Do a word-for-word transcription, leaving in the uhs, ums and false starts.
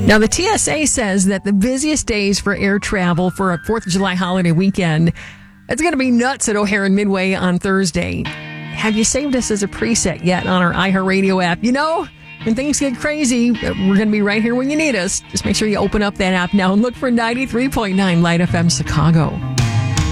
Now, the T S A says that the busiest days for air travel for a fourth of July holiday weekend, it's going to be nuts at O'Hare and Midway on Thursday. Have you saved us as a preset yet on our iHeartRadio app? You know, when things get crazy, we're going to be right here when you need us. Just make sure you open up that app now and look for ninety-three point nine Light F M Chicago.